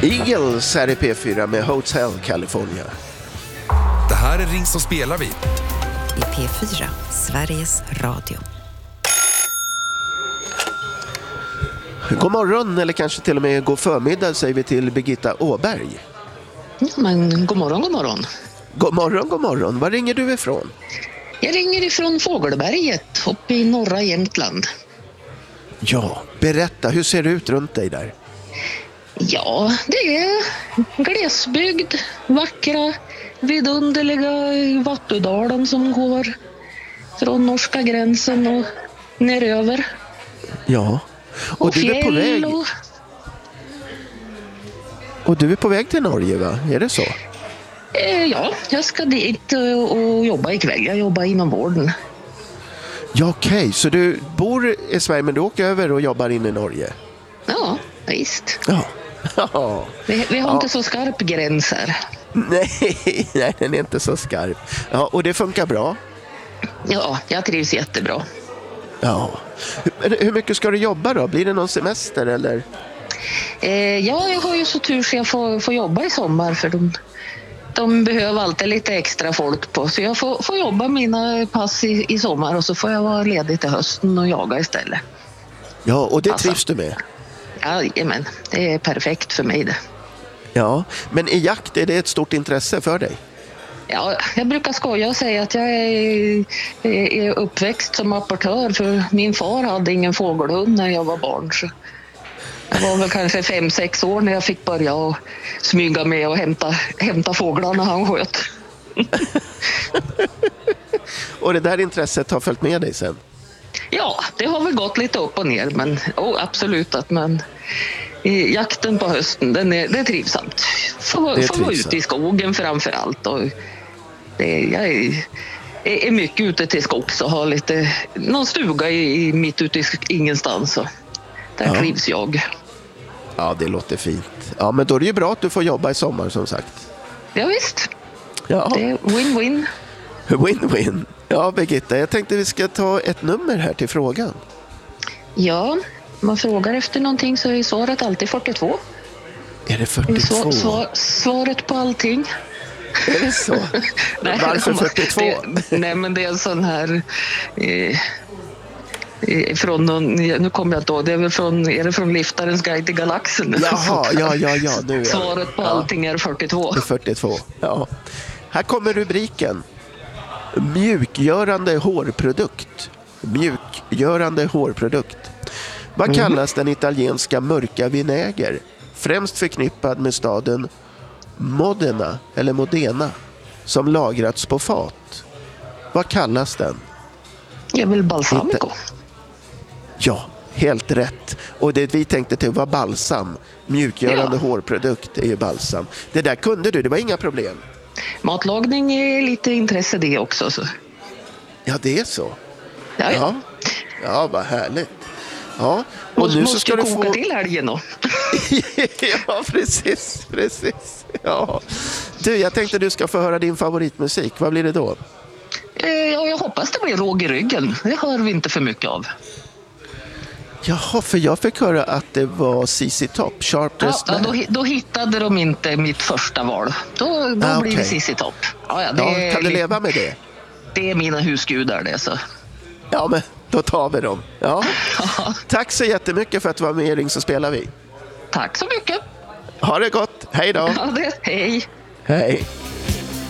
Eagles här i P4 med Hotel California. Det här är Ring så spelar vi. I P4, Sveriges Radio. God morgon, eller kanske till och med god förmiddag, säger vi till Birgitta Åberg. Ja, men god morgon, god morgon. God morgon, god morgon. Var ringer du ifrån? Jag ringer ifrån Fågelberget uppe i norra Jämtland. Ja, berätta, hur ser det ut runt dig där? Ja, det är glesbygd, vackra, vidunderliga Vattudalen som går från norska gränsen och neröver. Ja, och du är på väg. Och du är på väg till Norge, va? Är det så? Ja, jag ska dit och jobba ikväll. Jag jobbar inom vården. Ja, okej. Så du bor i Sverige men du åker över och jobbar in i Norge? Ja, visst. Ja. Ja. Vi har inte så skarp gräns här. Nej, den är inte så skarp. Ja, och det funkar bra? Ja, jag trivs jättebra. Ja. Hur mycket ska du jobba då? Blir det någon semester eller? Ja, jag har ju så tur så jag får jobba i sommar för de behöver alltid lite extra folk på. Så jag får jobba mina pass i sommar och så får jag vara ledig till hösten och jaga istället. Ja, och det trivs du med? Jajamän, det är perfekt för mig det. Ja, men i jakt är det ett stort intresse för dig? Ja, jag brukar skoja och säga att jag är uppväxt som apportör för min far hade ingen fågelhund när jag var barn. Så jag var väl kanske 5-6 år när jag fick börja och smyga med och hämta fåglarna han sköt. Och det där intresset har följt med dig sen? Ja, det har väl gått lite upp och ner, men absolut att man jakten på hösten, det är trivsamt. Få vara ute i skogen framför allt. Och jag är mycket ute till skogs och har någon stuga mitt ute i ingenstans. Och där trivs jag. Ja, det låter fint. Ja, men då är det ju bra att du får jobba i sommar som sagt. Ja, visst. Ja. Det är win-win. Win-win. Ja, Birgitta, jag tänkte vi ska ta ett nummer här till frågan. Ja, om man frågar efter någonting så är svaret alltid 42. Är det 42? Svaret på allting. Är det så? Nej, varför 42? Nej, men det är en sån här... från någon, nu kommer jag inte ihåg, är det från Liftarens guide till galaxen? Jaha, ja. Nu svaret på allting är 42. Det är 42, ja. Här kommer rubriken. Mjukgörande hårprodukt. Mjukgörande hårprodukt. Vad kallas den italienska mörka vinäger? Främst förknippad med staden Modena eller Modena som lagrats på fat. Vad kallas den? Det är väl balsamico. Ja, helt rätt. Och det vi tänkte till var balsam. Mjukgörande hårprodukt är ju balsam. Det där kunde du, det var inga problem. Matlagning är lite intresse det också. Så. Ja, det är så. Ja, vad härligt. Ja, och nu så ska du få... till helgen då. Ja, precis. Ja. Du, jag tänkte du ska få höra din favoritmusik. Vad blir det då? Jag hoppas det blir råg i ryggen. Det hör vi inte för mycket av. Jaha, för jag fick höra att det var CC Top, Sharpest Man. Då hittade de inte mitt första val. Då blir det CC Top. Kan du leva med det? Det är mina husgudar det så. Ja, men då tar vi dem. Ja. Tack så jättemycket för att du var med i Ring så spelar vi. Tack så mycket. Ha det gott. Hej då. Hej. Hej.